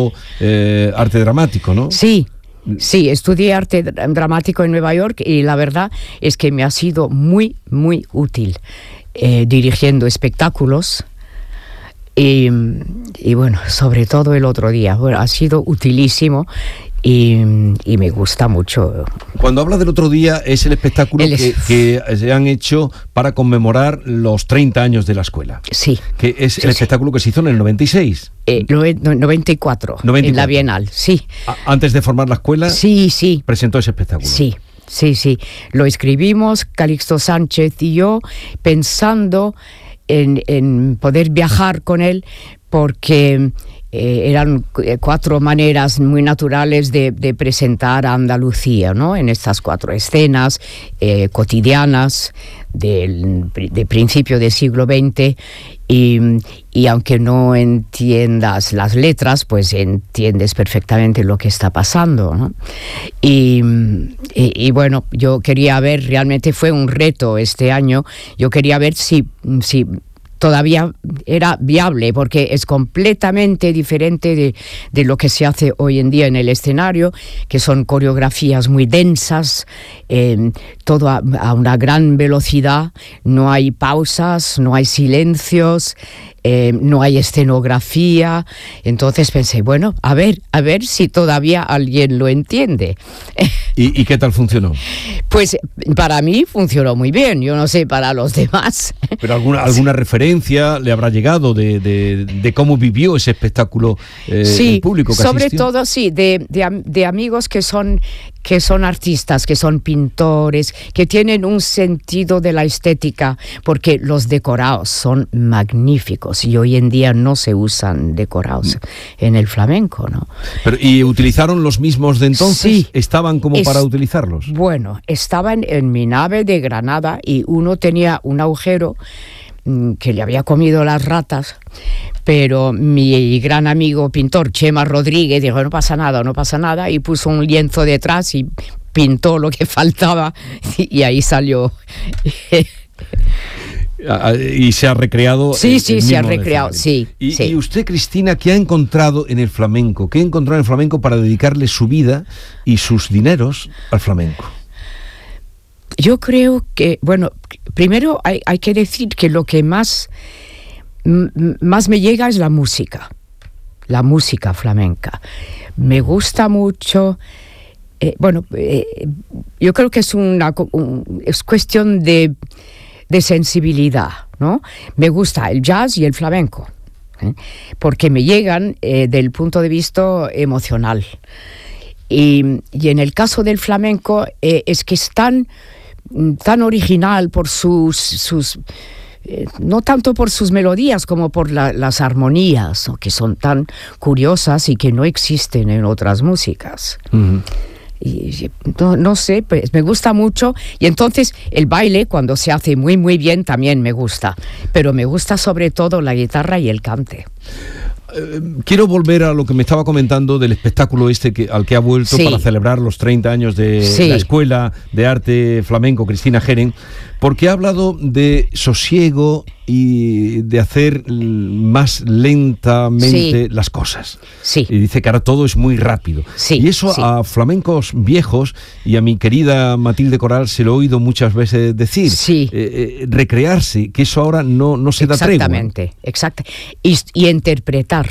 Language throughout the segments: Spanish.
estudiado arte dramático, ¿no? Sí, estudié arte dramático en Nueva York y la verdad es que me ha sido muy, muy útil dirigiendo espectáculos. Y bueno, sobre todo el otro día, bueno, ha sido utilísimo y me gusta mucho. Cuando habla del otro día, es el espectáculo que se han hecho para conmemorar los 30 años de la escuela. Sí. Que es el espectáculo que se hizo en el 96. 94, en la Bienal, sí. Antes de formar la escuela, sí. presentó ese espectáculo. Sí. Lo escribimos, Calixto Sánchez y yo, pensando en poder viajar con él, porque eran 4 maneras muy naturales de presentar a Andalucía, ¿no? En estas 4 escenas cotidianas de principio del siglo XX, y aunque no entiendas las letras, pues entiendes perfectamente lo que está pasando, ¿no? Y bueno, yo quería ver, realmente fue un reto este año, yo quería ver si todavía era viable, porque es completamente diferente de lo que se hace hoy en día en el escenario, que son coreografías muy densas, todo a una gran velocidad, no hay pausas, no hay silencios, no hay escenografía. Entonces pensé, bueno, a ver si todavía alguien lo entiende. ¿Y qué tal funcionó? Pues para mí funcionó muy bien, yo no sé para los demás. ¿Pero alguna referencia le habrá llegado de cómo vivió ese espectáculo el público que sobre asistió? todo sí, de amigos que son artistas, que son pintores, que tienen un sentido de la estética, porque los decorados son magníficos y hoy en día no se usan decorados en el flamenco, ¿no? ¿Y utilizaron los mismos de entonces? Sí. ¿Estaban como para utilizarlos? Bueno, estaban en mi nave de Granada y uno tenía un agujero que le había comido las ratas, pero mi gran amigo pintor Chema Rodríguez dijo, no pasa nada, y puso un lienzo detrás y pintó lo que faltaba y ahí salió. Y se ha recreado. Sí, se ha recreado, sí. ¿Y usted, Cristina, qué ha encontrado en el flamenco? ¿Qué encontró en el flamenco para dedicarle su vida y sus dineros al flamenco? Yo creo que, bueno, primero hay que decir que lo que más me llega es la música flamenca. Me gusta mucho. Yo creo que es cuestión de sensibilidad, ¿no? Me gusta el jazz y el flamenco, porque me llegan del punto de vista emocional. Y en el caso del flamenco es que es tan original por sus no tanto por sus melodías como por las armonías, ¿no? Que son tan curiosas y que no existen en otras músicas. Uh-huh. Y no sé, pues me gusta mucho. Y entonces el baile, cuando se hace muy muy bien, también me gusta, pero me gusta sobre todo la guitarra y el cante. Quiero volver a lo que me estaba comentando del espectáculo al que ha vuelto para celebrar los 30 años de la Escuela de Arte Flamenco Cristina Geren, porque ha hablado de sosiego y de hacer más lentamente las cosas. Sí. Y dice que ahora todo es muy rápido. Sí, y eso a flamencos viejos y a mi querida Matilde Coral se lo he oído muchas veces decir. Sí. Recrearse, que eso ahora no se da tregua. Exactamente. Y interpretar.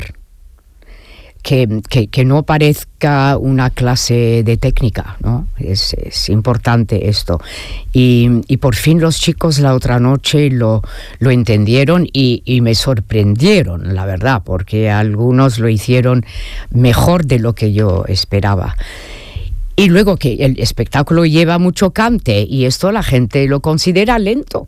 Que no parezca una clase de técnica, ¿no? Es importante esto. Y por fin los chicos la otra noche lo entendieron y me sorprendieron, la verdad, porque algunos lo hicieron mejor de lo que yo esperaba. Y luego que el espectáculo lleva mucho cante y esto la gente lo considera lento.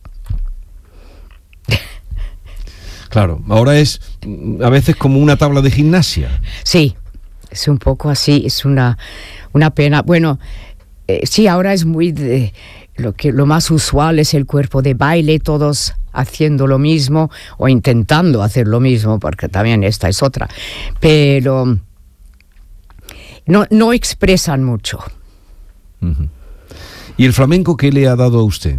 Claro, ahora es a veces como una tabla de gimnasia. Sí, es un poco así, es una pena. Bueno, sí, ahora es muy lo más usual es el cuerpo de baile, todos haciendo lo mismo o intentando hacer lo mismo, porque también esta es otra. Pero no expresan mucho. Uh-huh. ¿Y el flamenco qué le ha dado a usted?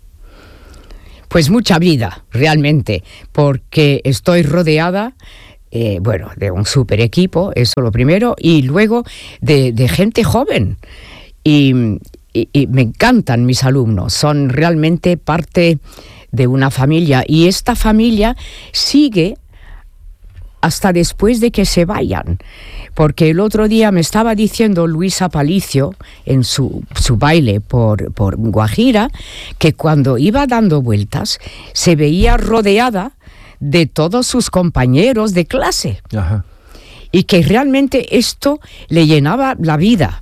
Pues mucha vida, realmente, porque estoy rodeada bueno, de un super equipo, eso lo primero, y luego de gente joven. Y me encantan mis alumnos, son realmente parte de una familia, y esta familia sigue hasta después de que se vayan, porque el otro día me estaba diciendo Luis Aparicio en su baile por Guajira, que cuando iba dando vueltas se veía rodeada de todos sus compañeros de clase. Ajá. Y que realmente esto le llenaba la vida.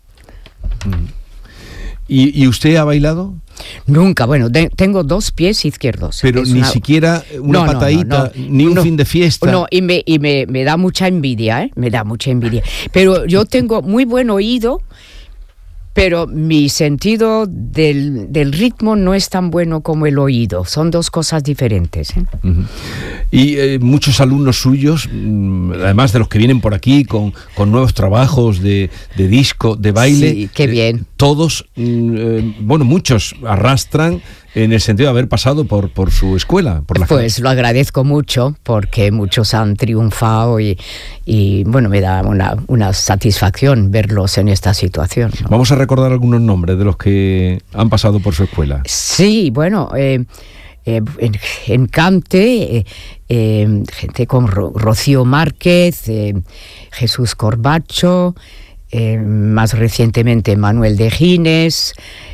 ¿Y usted ha bailado? Nunca, bueno, tengo 2 pies izquierdos. Pero ni siquiera una patadita, ni un fin de fiesta. No, y me da mucha envidia, ¿eh? Me da mucha envidia. Pero yo tengo muy buen oído, pero mi sentido del ritmo no es tan bueno como el oído. Son 2 cosas diferentes, ¿eh? Uh-huh. Y muchos alumnos suyos, además de los que vienen por aquí con nuevos trabajos de disco, de baile. Sí, qué bien. Todos, bueno, muchos arrastran en el sentido de haber pasado por su escuela. Pues lo agradezco mucho, porque muchos han triunfado y bueno, me da una satisfacción verlos en esta situación, ¿no? Vamos a recordar algunos nombres de los que han pasado por su escuela. Sí, bueno, en Cante, gente como Rocío Márquez, Jesús Corbacho, más recientemente Manuel de Gines,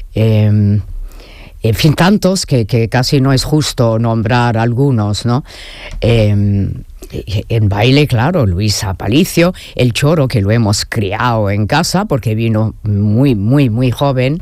en fin, tantos que casi no es justo nombrar algunos, ¿no? En baile, claro, Luis Aparicio, el Choro, que lo hemos criado en casa porque vino muy, muy, muy joven.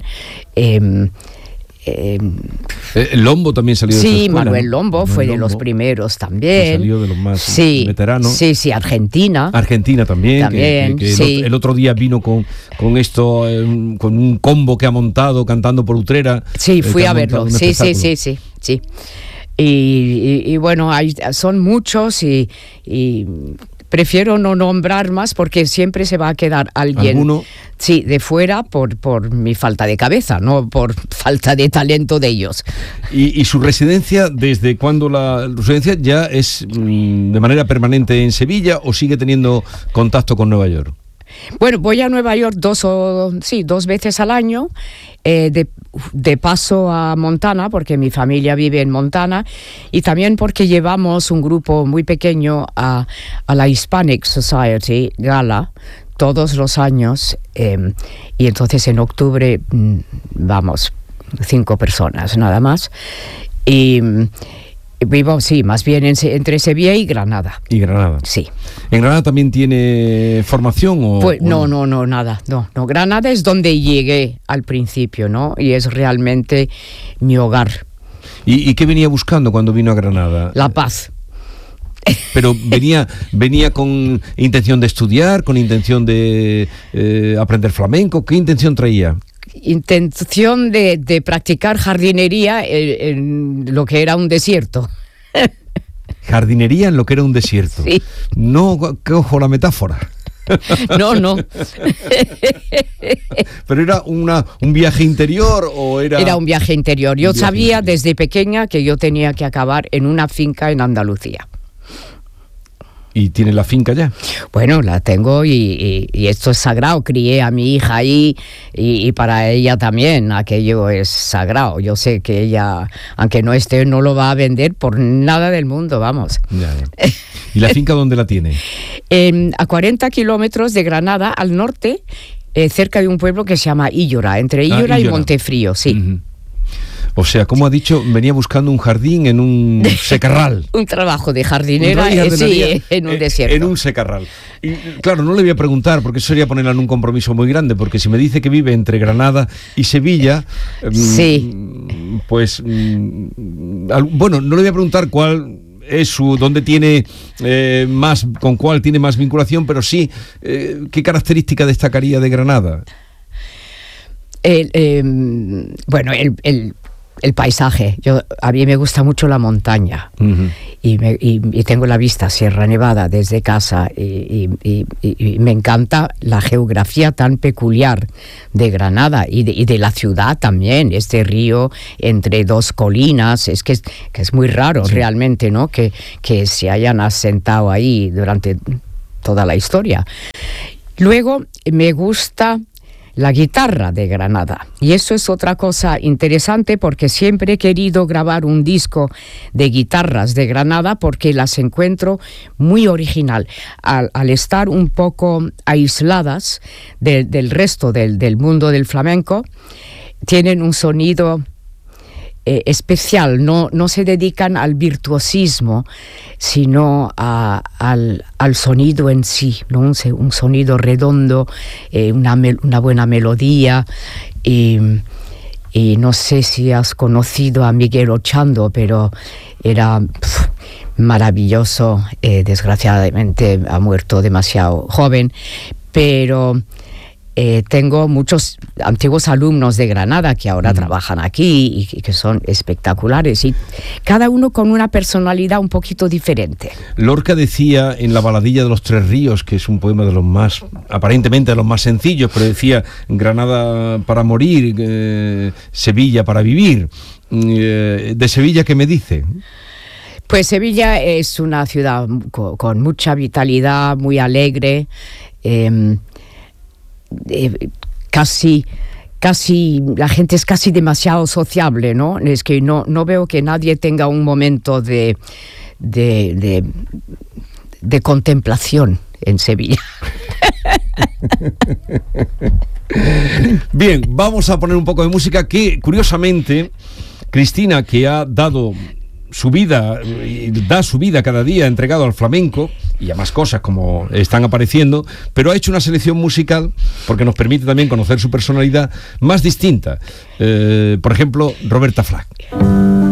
El Lombo también salió de su escuela, Manuel Lombo, ¿no? fue Manuel de los Lombo primeros también. Salió de los más veteranos. Sí, Argentina. Argentina también. Que sí. el otro día vino con esto, con un combo que ha montado cantando por Utrera. Sí, fui a verlo. Sí. Y bueno, son muchos y prefiero no nombrar más porque siempre se va a quedar alguien. ¿Alguno? Sí, de fuera por mi falta de cabeza, no por falta de talento de ellos. ¿Y su residencia, desde cuándo la residencia ya es de manera permanente en Sevilla o sigue teniendo contacto con Nueva York? Bueno, voy a Nueva York 2 veces al año, de paso a Montana, porque mi familia vive en Montana, y también porque llevamos un grupo muy pequeño a la Hispanic Society Gala todos los años, y entonces en octubre vamos 5 personas nada más, y vivo, sí, más bien entre Sevilla y Granada. ¿Y Granada? Sí. ¿En Granada también tiene formación o...? Pues no, nada. No. Granada es donde llegué al principio, ¿no? Y es realmente mi hogar. ¿Y qué venía buscando cuando vino a Granada? La paz. Pero venía con intención de estudiar, con intención de aprender flamenco. ¿Qué intención traía? Intención de practicar jardinería en lo que era un desierto. Jardinería en lo que era un desierto. Sí. No cojo la metáfora. No. ¿Pero era un viaje interior o era...? Era un viaje interior. Yo sabía desde pequeña que yo tenía que acabar en una finca en Andalucía. ¿Y tiene la finca ya? Bueno, la tengo y esto es sagrado. Crié a mi hija ahí y para ella también aquello es sagrado. Yo sé que ella, aunque no esté, no lo va a vender por nada del mundo, vamos. Ya. ¿Y la finca dónde la tiene? A 40 kilómetros de Granada, al norte, cerca de un pueblo que se llama Illora, entre Illora y Montefrío, sí. Uh-huh. O sea, como ha dicho, venía buscando un jardín en un secarral. Un trabajo de jardinera, sí, en un desierto. En un secarral. Y claro, no le voy a preguntar, porque eso sería ponerla en un compromiso muy grande, porque si me dice que vive entre Granada y Sevilla, sí. Pues, bueno, no le voy a preguntar cuál es dónde tiene con cuál tiene más vinculación, pero sí, ¿qué característica destacaría de Granada? Bueno, el paisaje. A mí me gusta mucho la montaña. Uh-huh. y tengo la vista Sierra Nevada desde casa y me encanta la geografía tan peculiar de Granada y de la ciudad también, este río entre dos colinas, es que es muy raro, sí, realmente, ¿no? Que se hayan asentado ahí durante toda la historia. Luego me gusta la guitarra de Granada, y eso es otra cosa interesante, porque siempre he querido grabar un disco de guitarras de Granada porque las encuentro muy original. Al estar un poco aisladas del resto del mundo del flamenco, tienen un sonido especial, no se dedican al virtuosismo, sino al sonido en sí, ¿no? Un sonido redondo, una buena melodía, y no sé si has conocido a Miguel Ochando, pero era maravilloso. Desgraciadamente ha muerto demasiado joven, pero tengo muchos antiguos alumnos de Granada que ahora trabajan aquí y que son espectaculares, y cada uno con una personalidad un poquito diferente. Lorca decía en La baladilla de los Tres Ríos, que es un poema de los más, aparentemente de los más sencillos, pero decía: Granada para morir, Sevilla para vivir. ¿De Sevilla qué me dice? Pues Sevilla es una ciudad con mucha vitalidad, muy alegre, casi la gente es casi demasiado sociable, ¿no? Es que no veo que nadie tenga un momento de contemplación en Sevilla. Bien, vamos a poner un poco de música que, curiosamente, Cristina, que ha dado su vida, da su vida cada día entregado al flamenco y a más cosas como están apareciendo, pero ha hecho una selección musical porque nos permite también conocer su personalidad más distinta. Por ejemplo, Roberta Flack.